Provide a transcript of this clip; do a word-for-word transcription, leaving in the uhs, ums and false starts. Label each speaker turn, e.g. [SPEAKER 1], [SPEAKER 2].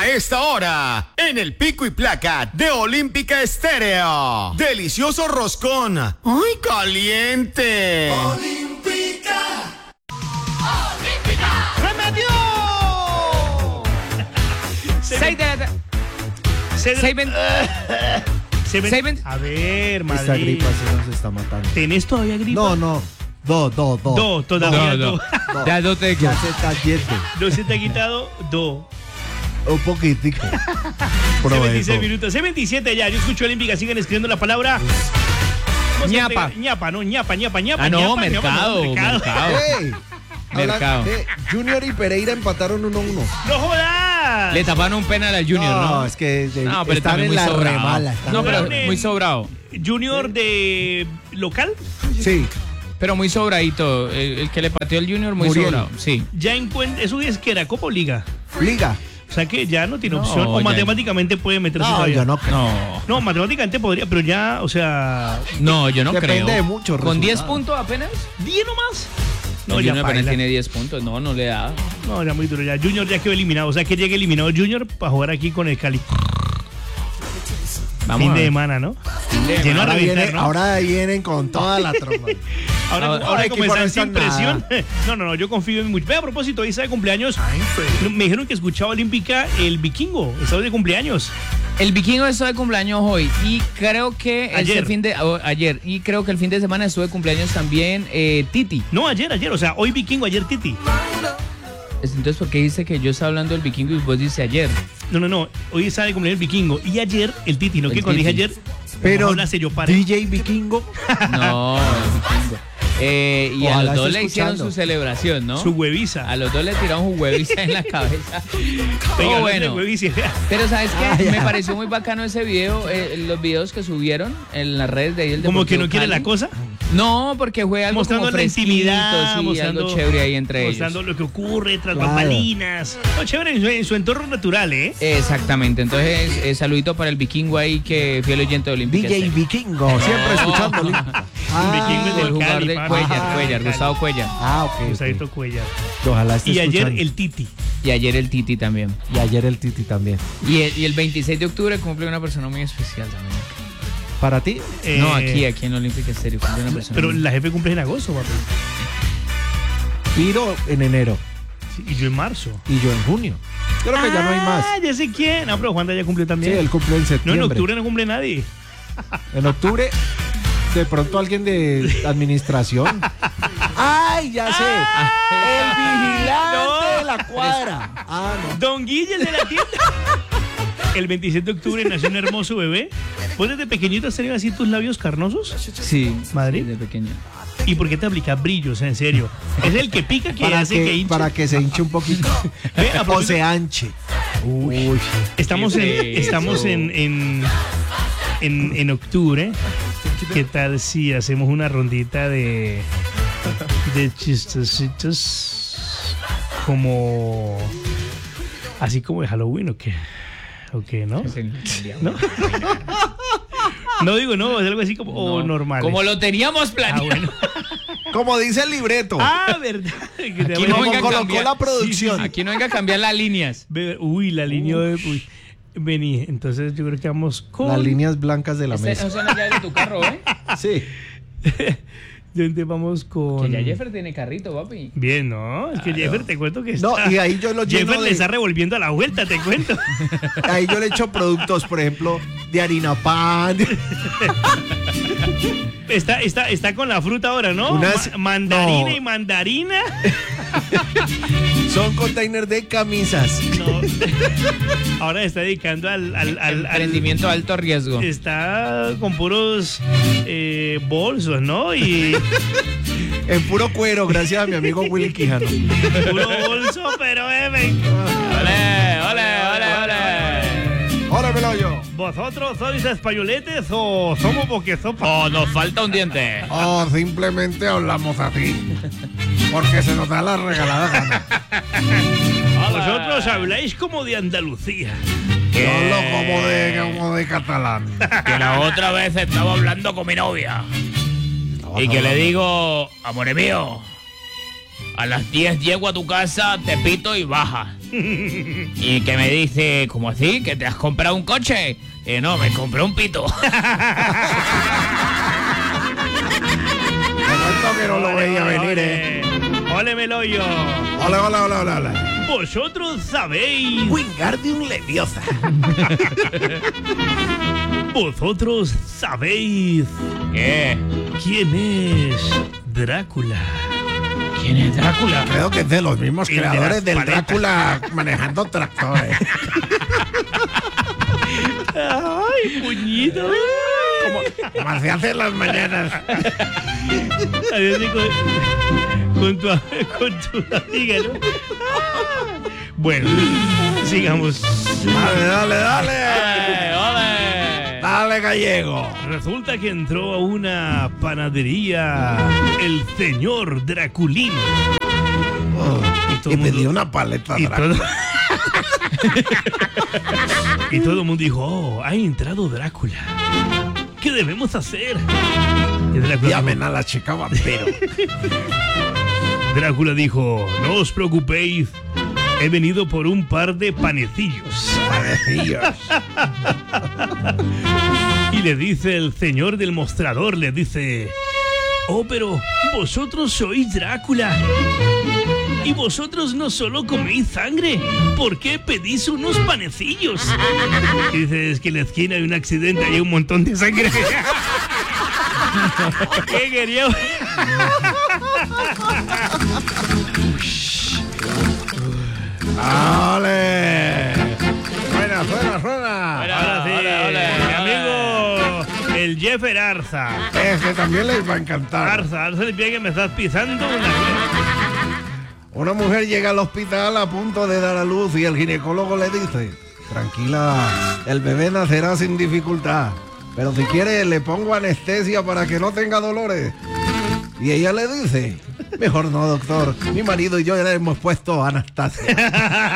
[SPEAKER 1] esta hora en el Pico y Placa de Olímpica Estéreo. Delicioso roscón. ¡Ay, caliente!
[SPEAKER 2] Olímpica.
[SPEAKER 3] Olímpica. ¡Se metió!
[SPEAKER 4] Seis de la tarde. Seis veinte. Seis veinte.
[SPEAKER 3] A ver, Madrid.
[SPEAKER 5] Esta gripa sí nos está matando.
[SPEAKER 3] ¿Tenés todavía gripa?
[SPEAKER 5] No, no. Do, do, do.
[SPEAKER 3] Do, todavía
[SPEAKER 4] No,
[SPEAKER 3] do.
[SPEAKER 4] no. Ya no te
[SPEAKER 5] Ya se está yendo.
[SPEAKER 3] No se te ha quitado do.
[SPEAKER 5] Un poquitico.
[SPEAKER 3] C veintiséis minutos. C veintisiete ya. Yo escucho Olímpica. Sigan escribiendo la palabra. ¿Cómo se
[SPEAKER 4] ñapa.
[SPEAKER 3] pega? ñapa, no, ñapa, ñapa, ñapa.
[SPEAKER 4] Ah, no,
[SPEAKER 3] ñapa,
[SPEAKER 4] mercado,
[SPEAKER 3] ñapa, no,
[SPEAKER 4] mercado.
[SPEAKER 5] ¡Ey!
[SPEAKER 4] Mercado.
[SPEAKER 5] Habla- eh, Junior y Pereira empataron uno a uno.
[SPEAKER 3] ¡No jodas!
[SPEAKER 4] Le taparon un penal al Junior, ¿no?
[SPEAKER 5] No, es que eh,
[SPEAKER 4] No, pero
[SPEAKER 5] están
[SPEAKER 4] también
[SPEAKER 5] en
[SPEAKER 4] muy
[SPEAKER 5] la
[SPEAKER 4] sobrado.
[SPEAKER 5] remala. están
[SPEAKER 4] No,
[SPEAKER 5] en
[SPEAKER 4] pero
[SPEAKER 5] la-
[SPEAKER 4] muy sobrado.
[SPEAKER 3] Junior de local.
[SPEAKER 5] Sí.
[SPEAKER 4] Pero muy sobradito. El, el que le pateó el Junior, muy
[SPEAKER 5] Muriel.
[SPEAKER 4] sobrado. Sí.
[SPEAKER 3] Ya encuentra. ¿Eso es que era Copa o Liga?
[SPEAKER 5] Liga.
[SPEAKER 3] O sea que ya no tiene
[SPEAKER 4] No,
[SPEAKER 3] opción. O
[SPEAKER 4] ya-
[SPEAKER 3] matemáticamente puede meterse
[SPEAKER 5] No,
[SPEAKER 3] todavía.
[SPEAKER 5] yo no creo.
[SPEAKER 4] No.
[SPEAKER 3] No, matemáticamente podría, pero ya, o sea.
[SPEAKER 4] No, yo no
[SPEAKER 5] Depende
[SPEAKER 4] creo.
[SPEAKER 5] de muchos
[SPEAKER 4] ¿Con diez
[SPEAKER 5] resultados.
[SPEAKER 4] puntos apenas?
[SPEAKER 3] ¿diez nomás? No,
[SPEAKER 4] el
[SPEAKER 3] ya
[SPEAKER 4] Junior apenas
[SPEAKER 3] paila.
[SPEAKER 4] tiene diez puntos. No, no le da.
[SPEAKER 3] No, ya muy duro. Ya Junior ya quedó eliminado. O sea que llegue eliminado Junior para jugar aquí con el Cali.
[SPEAKER 4] Vamos
[SPEAKER 3] Fin
[SPEAKER 4] a
[SPEAKER 3] de
[SPEAKER 4] ver.
[SPEAKER 3] semana, ¿no?
[SPEAKER 4] Fin de
[SPEAKER 3] Lleno a
[SPEAKER 5] Ahora,
[SPEAKER 3] reventar,
[SPEAKER 5] viene,
[SPEAKER 3] ¿no?
[SPEAKER 5] ahora vienen con toda la trompa.
[SPEAKER 3] Ahora,
[SPEAKER 4] Ahora,
[SPEAKER 3] ahora
[SPEAKER 5] el
[SPEAKER 3] como
[SPEAKER 5] equipo no
[SPEAKER 3] están
[SPEAKER 5] está
[SPEAKER 3] sin
[SPEAKER 5] nada.
[SPEAKER 3] presión. No, no, no, yo confío en mucho. Ve, a propósito, hoy está de cumpleaños. Me dijeron que escuchaba Olímpica el Vikingo. Está de cumpleaños.
[SPEAKER 4] El Vikingo está de cumpleaños hoy y creo que
[SPEAKER 3] Ayer.
[SPEAKER 4] este fin de oh, ayer y creo que el fin de semana estuvo de cumpleaños también eh, Titi.
[SPEAKER 3] No, ayer, ayer. O sea, hoy Vikingo, ayer Titi.
[SPEAKER 4] Entonces, ¿por qué dice que yo estaba hablando del Vikingo y vos dice ayer?
[SPEAKER 3] No, no, no. Hoy está de cumpleaños el Vikingo. Y ayer el Titi. No
[SPEAKER 4] El
[SPEAKER 3] que cuando dije
[SPEAKER 4] Titi.
[SPEAKER 3] ayer.
[SPEAKER 5] Pero
[SPEAKER 3] la sello para.
[SPEAKER 5] D J Vikingo.
[SPEAKER 4] No, el Vikingo. Eh, y
[SPEAKER 5] Ojalá
[SPEAKER 4] a los dos
[SPEAKER 5] esté
[SPEAKER 4] le hicieron
[SPEAKER 5] escuchando.
[SPEAKER 4] su celebración, ¿no?
[SPEAKER 3] Su hueviza.
[SPEAKER 4] A los dos le tiraron un huevisa en la cabeza.
[SPEAKER 3] Oiga,
[SPEAKER 4] Oh,
[SPEAKER 3] no es de
[SPEAKER 4] bueno.
[SPEAKER 3] hueviza.
[SPEAKER 4] Pero ¿sabes qué?
[SPEAKER 5] Ah, ya.
[SPEAKER 4] Me pareció muy bacano ese video, eh, los videos que subieron en las redes de ahí el
[SPEAKER 3] Como que
[SPEAKER 4] Deportivo
[SPEAKER 3] no quiere
[SPEAKER 4] Cali.
[SPEAKER 3] la cosa.
[SPEAKER 4] No, porque fue algo
[SPEAKER 3] Mostrando
[SPEAKER 4] como
[SPEAKER 3] la
[SPEAKER 4] fresquito,
[SPEAKER 3] intimidad,
[SPEAKER 4] sí,
[SPEAKER 3] mostrando,
[SPEAKER 4] algo chévere ahí entre
[SPEAKER 3] mostrando
[SPEAKER 4] ellos.
[SPEAKER 3] lo que ocurre tras
[SPEAKER 5] Claro.
[SPEAKER 3] bambalinas. No, chévere en su, en su entorno natural, ¿eh?
[SPEAKER 4] Exactamente, entonces eh, saludito para el Vikingo ahí que fiel oyente de Olímpica.
[SPEAKER 5] D J
[SPEAKER 4] Estéreo.
[SPEAKER 5] Vikingo. Siempre escuchando. Olímpica.
[SPEAKER 3] Vikingo es
[SPEAKER 4] El
[SPEAKER 3] del
[SPEAKER 4] jugador
[SPEAKER 3] Cali,
[SPEAKER 4] de
[SPEAKER 3] papi.
[SPEAKER 4] Cuellar,
[SPEAKER 3] Ah,
[SPEAKER 4] Cuellar,
[SPEAKER 3] Cali.
[SPEAKER 4] Gustavo Cuellar.
[SPEAKER 5] Ah, ok. ok.
[SPEAKER 3] Gustavito Cuellar.
[SPEAKER 5] Ojalá esté
[SPEAKER 3] Y ayer
[SPEAKER 5] escuchando.
[SPEAKER 3] el Titi.
[SPEAKER 4] Y ayer el Titi también.
[SPEAKER 5] Y ayer el Titi también.
[SPEAKER 4] Y el, y el veintiséis de octubre cumple una persona muy especial también.
[SPEAKER 5] ¿Para ti?
[SPEAKER 3] Eh,
[SPEAKER 4] No, aquí, aquí en Olímpica Estéreo cumple una persona.
[SPEAKER 3] Pero
[SPEAKER 4] muy-
[SPEAKER 3] la jefe cumple en agosto, papi.
[SPEAKER 5] Piro en enero.
[SPEAKER 3] Sí, y yo en marzo.
[SPEAKER 5] Y yo en junio. Creo que ya no hay más.
[SPEAKER 3] Ah, ya sé quién. No, pero Juanda ya cumplió
[SPEAKER 5] Sí,
[SPEAKER 3] también.
[SPEAKER 5] él cumple en
[SPEAKER 3] No,
[SPEAKER 5] septiembre.
[SPEAKER 3] en octubre no cumple nadie.
[SPEAKER 5] En octubre, de pronto alguien de administración. ¡Ay, ya sé! El vigilante
[SPEAKER 3] No.
[SPEAKER 5] de la cuadra. Ah, no.
[SPEAKER 3] Don Guille el de la tienda. El veintisiete de octubre nació un hermoso bebé. ¿Vos desde pequeñito has tenido así tus labios carnosos?
[SPEAKER 4] Sí,
[SPEAKER 3] Madrid.
[SPEAKER 4] de pequeño.
[SPEAKER 3] ¿Y por qué te aplicas brillos? En serio. Es el que pica que
[SPEAKER 5] Para
[SPEAKER 3] hace
[SPEAKER 5] que,
[SPEAKER 3] que hinche.
[SPEAKER 5] para que se hinche un poquito.
[SPEAKER 3] Ve, a
[SPEAKER 5] O
[SPEAKER 3] propósito-
[SPEAKER 5] se anche. Uy.
[SPEAKER 3] Estamos en,
[SPEAKER 4] ¿Qué es
[SPEAKER 3] estamos
[SPEAKER 4] eso?
[SPEAKER 3] en, en, en, en octubre. ¿Qué tal si hacemos una rondita de, de chistecitos como así como de Halloween o qué? ¿O qué, no? ¿No? No digo, no, es algo así como o
[SPEAKER 4] No,
[SPEAKER 3] normal.
[SPEAKER 4] Como lo teníamos
[SPEAKER 3] Ah,
[SPEAKER 4] planeado.
[SPEAKER 3] bueno.
[SPEAKER 5] Como dice el libreto.
[SPEAKER 3] Ah, verdad. Que te
[SPEAKER 4] Aquí
[SPEAKER 3] llaman-
[SPEAKER 4] no
[SPEAKER 5] Como
[SPEAKER 4] venga a
[SPEAKER 5] colocó
[SPEAKER 4] cambiar.
[SPEAKER 5] la producción.
[SPEAKER 4] Aquí no venga a cambiar las líneas.
[SPEAKER 3] Ve- Uy, la línea de. Uy. Vení, entonces yo creo que vamos con.
[SPEAKER 5] Las líneas blancas de la
[SPEAKER 4] Este,
[SPEAKER 5] mesa.
[SPEAKER 4] no son las llaves de tu carro, ¿eh?
[SPEAKER 5] Sí.
[SPEAKER 3] Entonces vamos con.
[SPEAKER 4] Que ya Jeffer tiene carrito, papi.
[SPEAKER 3] Bien, ¿no? Es que Jeffer te cuento que está.
[SPEAKER 5] No, y ahí yo lo lleno
[SPEAKER 3] Jeffer le
[SPEAKER 5] de-
[SPEAKER 3] está revolviendo a la vuelta, te cuento.
[SPEAKER 5] Ahí yo le echo productos, por ejemplo, de harina pan.
[SPEAKER 3] Está, está, está con la fruta ahora, ¿no?
[SPEAKER 5] Unas-
[SPEAKER 3] Ma- mandarina
[SPEAKER 5] no.
[SPEAKER 3] y mandarina.
[SPEAKER 5] Son containers de camisas.
[SPEAKER 3] No. Ahora está dedicando al. al, al, al-
[SPEAKER 4] Emprendimiento de alto riesgo.
[SPEAKER 3] Está con puros eh, bolsos, ¿no? Y
[SPEAKER 5] En puro cuero, gracias a mi amigo Willy Quijano.
[SPEAKER 3] puro bolso, pero eh, ven.
[SPEAKER 4] ¡Ole, ole, ole, ole!
[SPEAKER 5] Hola, Meloyo.
[SPEAKER 3] ¿Vosotros sois españoletes o somos boquesopa?
[SPEAKER 4] Oh, nos falta un diente.
[SPEAKER 5] Oh, simplemente hablamos así. Porque se nos da la regalada gana.
[SPEAKER 3] Vosotros habláis como de Andalucía.
[SPEAKER 5] Solo como de, como de catalán.
[SPEAKER 4] Que la otra vez estaba hablando con mi novia. Y que le digo, amore mío, a las diez llego a tu casa, te pito y baja. Y que me dice, ¿cómo así? ¿Que te has comprado un coche? Eh, no, me compré un pito.
[SPEAKER 5] Te cuento que no lo veía venir, eh.
[SPEAKER 3] ¡Ole, Meloyo!
[SPEAKER 5] Hola, hola, hola, hola, hola.
[SPEAKER 3] Vosotros sabéis...
[SPEAKER 5] Wingardium Leviosa.
[SPEAKER 3] Vosotros sabéis...
[SPEAKER 4] ¿Qué?
[SPEAKER 3] ¿Quién es Drácula?
[SPEAKER 4] ¿Quién es Drácula?
[SPEAKER 5] Creo que es de los mismos
[SPEAKER 3] El de
[SPEAKER 5] creadores
[SPEAKER 3] las
[SPEAKER 5] del
[SPEAKER 3] paletas.
[SPEAKER 5] Drácula manejando tractores.
[SPEAKER 3] ¡Ay, puñito!
[SPEAKER 5] Como, como se hace en las mañanas.
[SPEAKER 3] Adiós, con, con, tu, con tu amiga, ¿no? Bueno, sigamos.
[SPEAKER 5] Dale, dale, dale.
[SPEAKER 4] ¡Eh, ole!
[SPEAKER 5] Dale, gallego.
[SPEAKER 3] Resulta que entró a una panadería el señor Draculín.
[SPEAKER 5] Oh,
[SPEAKER 3] Y todo
[SPEAKER 5] y
[SPEAKER 3] el mundo-
[SPEAKER 5] pedí una paleta
[SPEAKER 3] Y
[SPEAKER 5] Drácula.
[SPEAKER 3] todo, y todo el mundo dijo, oh, ha entrado Drácula. ¿Qué debemos hacer? Y Drácula,
[SPEAKER 5] Llamen
[SPEAKER 3] dijo,
[SPEAKER 5] a la chica vampiro.
[SPEAKER 3] Drácula dijo, no os preocupéis, he venido por un par de panecillos.
[SPEAKER 5] Panecillos.
[SPEAKER 3] Y le dice el señor del mostrador, le dice, oh, pero vosotros sois Drácula. Y vosotros no solo coméis sangre, ¿por qué pedís unos panecillos? Y dice, es que en la esquina hay un accidente y hay un montón de sangre. ¿Qué quería?
[SPEAKER 5] ¡Ole! Suena, suena, suena.
[SPEAKER 3] Ahora sí,
[SPEAKER 4] Ole, ole,
[SPEAKER 3] mi
[SPEAKER 4] ole.
[SPEAKER 3] amigo, el Jeffer Arza.
[SPEAKER 5] Este también les va a encantar.
[SPEAKER 3] Arza, Arza, el pie que me estás pisando.
[SPEAKER 5] Una mujer llega al hospital a punto de dar a luz y el ginecólogo le dice, tranquila, el bebé nacerá sin dificultad, pero si quiere le pongo anestesia para que no tenga dolores. Y ella le dice, mejor no, doctor, mi marido y yo ya le hemos puesto Anastasia.